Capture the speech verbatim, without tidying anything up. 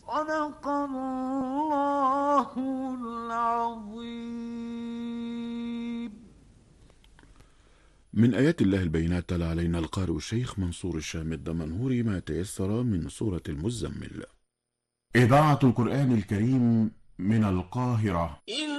صدق الله العظيم. من آيات الله البينات تلا علينا القارئ الشيخ منصور الشام الدمنهوري ما تيسر من سورة المزمل. إذاعة القرآن الكريم من القاهرة.